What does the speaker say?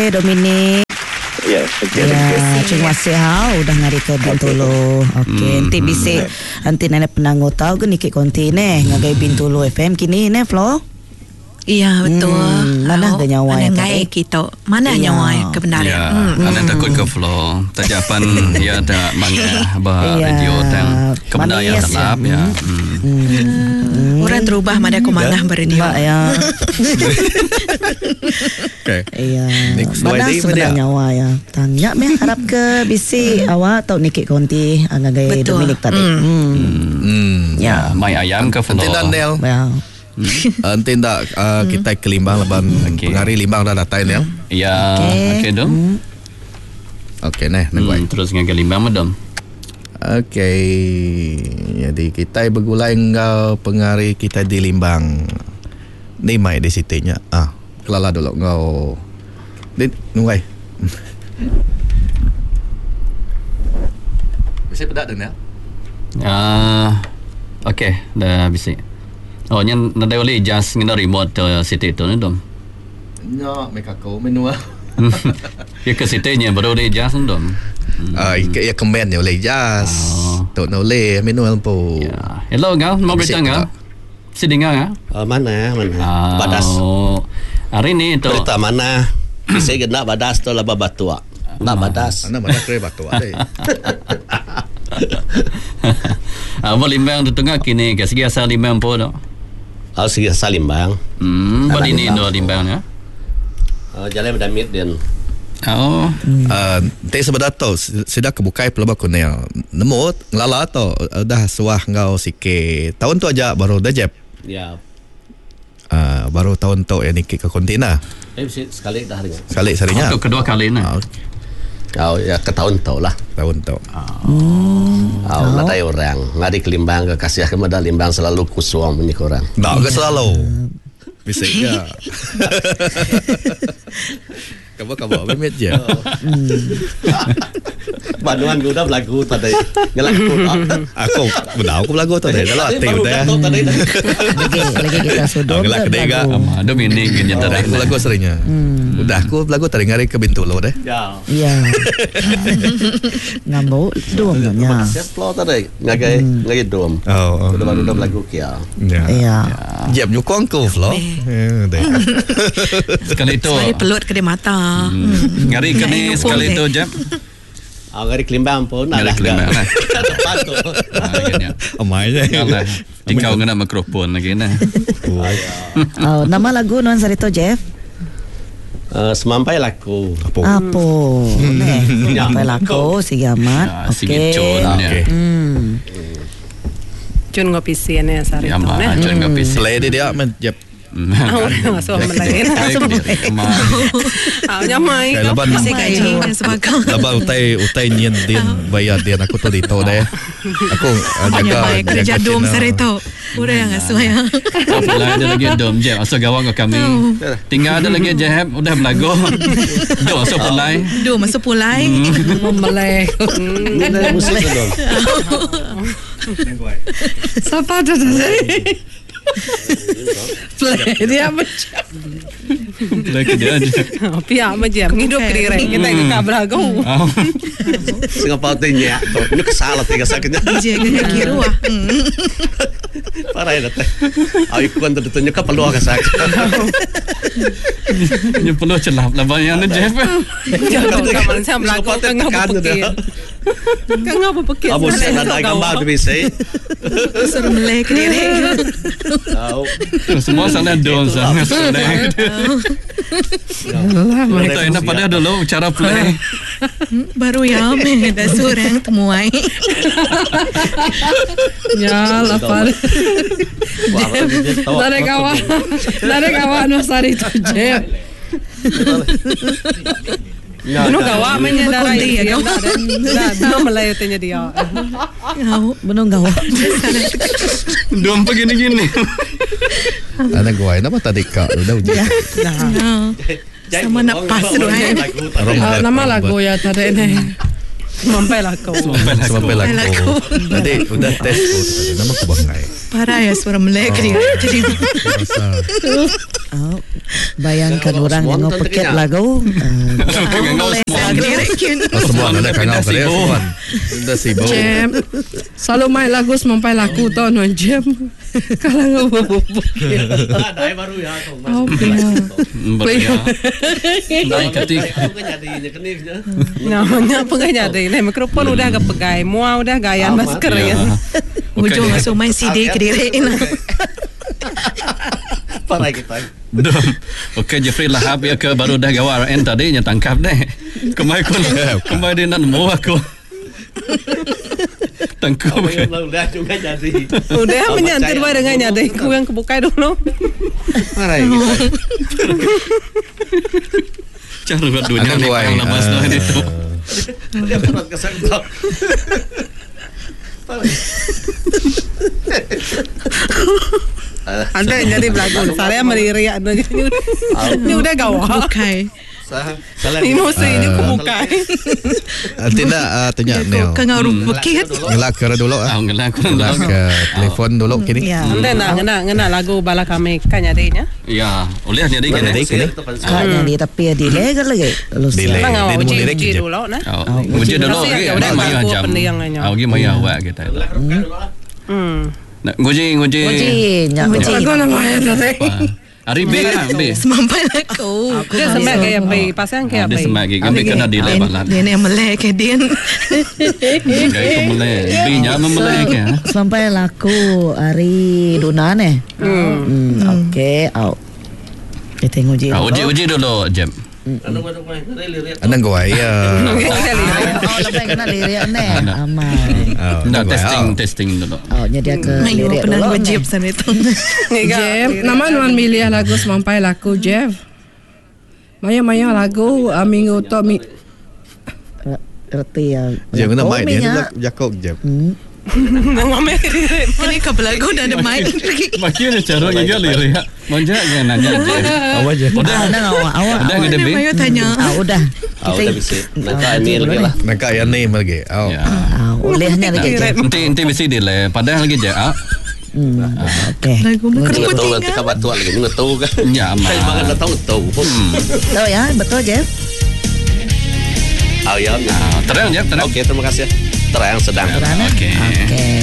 kasih Dominik. Ya, terima kasih udah ngari ke Bintulu. Okey, nanti bisik nanti nenek penanggu tahu ke nikik konti ngagai Bintulu FM kini Flo. Iya betul. Mana ada nyawa ya tadi? Kita mana nyawa kebenaran. Anda takut ke Flo. Tajapan ya ada mangga radio dan kebenaran terlap ya. Orang terubah mana aku mana berini. Ya. Iya. Mana sebenarnya nyawa ya. Tanya harap ke bisi awak atau nikik konti ngagai Dominik tadi. Ya, mai ayam ke Flo. Ya. Nanti tak kita ke Limbang leban pengari Limbang dah datang ya. Ya, okey dong. Okey terus ngagai Limbang madam. Okey. Jadi kita bergulai engkau pengari kita di Limbang. Ni mai di situnya. Kelala dulu engkau. Di nunggai. Bisa pedak dengar? Okey, dah bisa. Oh, yang nanti boleh adjust dengan remote city itu ni dom. No, mereka kau menua. Ya ke city-nya baru boleh adjust dom. Ya command ya boleh adjust. Tak boleh manual po. Ya. Hello ngau, mau berita ngau? Si dengar ngau? Mana? Badas. Hari ni tu. Berita mana? Saya kena badas tu lah batua. Nak badas. Anda mana kira batua deh. Apa Limbang tu tengah kini ke segi asal Limbang po dah. Segi asal Limbang. Bani ni do Limbang ya. Jalan berdamit dan. Tapi sebenarnya tu sudah kebukai pelabak kunil. Nemu ngelala tu dah suah ngau sikit. Tahun tu aja baru dah jep. Ya. Baru tahun tu yang nikik ke kontina. Sekali dah hari. Sekali sarinya. Itu kedua kali na. Ya ke tahun tu lah. Tahun tu. Nadai orang ngari ke Limbang ke kasih kepada Limbang selalu kusuang punya orang. Tak ke selalu. Bisa ya. Kabar memang je. Banuan gue udah belagu tadi. Ngelaku. Aku belagu tadi. Dalam hati udah. Lagi kita sudut. Ngelak kedega. Dominik yang tadi. Aku lagu seringnya. Udah aku belagu tadi ngari ke Bintulu deh. Ya. Ngambau dom nya. Seplo tadi ngagai dom. Udah belagu kia. Ya. Jep nyukong ku Flo. Sekali itu. Sekali pelut ke mata. Ngari kini sekali itu jep. Ngari Kelimbang pun ngari Kelimbang lah. Tepat tu. Amai je. Tingkau kena mikrofon lagi na. Nama lagu non sarito Jeff. Semampai laku. Apa? Semampai laku si Gamat. Okey. Cun ngopi sian ya sarito. Cun ngopi sian. Play dia menjep. Masuk melayan. Nyamai. Bisa gaji sebagainya. Lepas utai nyen din bayar dia aku tu dito deh. Aku jaga kerja dom sarito. Udah yang asuh ya. Apply ada lagi dom je. Asal gawang ke kami. Tinggal ada lagi jehab udah belago. Dom masuk pulai. Dom masuk pulai. Membalai. Musik dom. Siapa tu tadi? Play dia macam Play dia aja. Pihak macam hidup kering kita ke kabelago. Singapura tanya tu. Ini kesalah tiga sakitnya. Jaga kira wah. Parah ya teh. Aku kan tertanya ke peluang kesak. Ini peluh celap lah banyak Jeff. Jangan kamu saya belago kan ngapa pikir. Kan ngapa pikir. Abu saya nak gambar tu bisa. Suruh melek diri. Semua sana dom sana. Kita enak pada dulu cara play. Baru ya dah surang temuai. Ya lapar. Dari kawan Nusari tu je. Benar gawa menyadari ya. Benar Melayu tanya dia. Benar gawa. Dom begini-gini. Anak gua nama tadi kak udah ujian. Sama nak pas doang. Nama lagu ya tadi ni. Semampai laku. Nanti udah tes nama aku bangai. Parah ya suara melek dia. Jadi Bayangkan orang yang ngopeket lagu. Sebuan ada kangau ke dia sebuan. Sudah sibuk. Jem. Selalu main lagu semampai laku tau non Jem. Kalau ngau Ada baru ya. Oke. Naik ketik. Namanya apa gak nyadar. Nah, mikrofon udah agak pegai. Mua udah gaya masker ya. Ujung masuk main CD ke diri. Parai kita. Okey Jeffrey lahap ya ke baru dah gawar en tadi nya tangkap deh. Kemai dia nak mau aku. Tangkap. Udah juga jadi. Udah menyantir bae dengan nyadar. Ku yang kebuka dulu. Parai kita. Cara buat dunia ni yang lepas dah itu. Dia berat kesan kau. Ada yang jadi belagu. Saya meriak ni udah gawah. Bukai. Emosi ni aku bukai. Tidak tanya Neo. Kangau rupakit. Ngelak ke dulu ah. Ngelak Ngelak ke telefon dulu kini. Ya. Anda ngena lagu bala kami kan nyadainya. Ya, oleh jadi kan. Kayaknya di tapi delay kan lagi. Delay. Bang awak Dia uji lirik je. dulu nah. Uji dulu Masih lagi. udah Maya aku jam. pendengannya. Augi maya awak kita. Nguji. Uji, Lagu namanya tadi. Hari B lah B. Semampai laku. Dia semak kayak bayi, pasang kayak Dia bayi. semakin kami kena delay balat. Dia yang melek ke dia. Gaya itu melek. B nya memelek ya. sampai laku hari Dunan Okey, out. Kita uji. Uji dulu jam. Anang gua ya. Oh, lebih kena lirik ni. Aman. Nah, testing dulu. Oh, nyedia ke Mayu lirik pernah dulu. wajib sana itu. Jem, nama nuan milih lagu semampai laku Jeff. Maya lagu minggu to mi. Reti ya. Jam kena mic dia jakok jam. Nama Ini ke belagu dah ada mic. Makanya cara juga lirik. Manja yang nanya je. Awak je. Udah. Awak. Udah gede B. Mayu tanya. Udah. Udah bisa. Nak Emil lagi lah. Nak yang ni lagi. Oh. Ya. Olehnya lagi je. Nanti mesti delay. Padahal lagi je. Okey. Lagu makan Ngetu putih nanti kabar tua lagi. Ngetu kan. Ya aman. Saya makan datang ngetu. Tahu ya, betul je. Oh ya. Terang je. Oke, terima kasih. Terang sedang. Okey. Okey.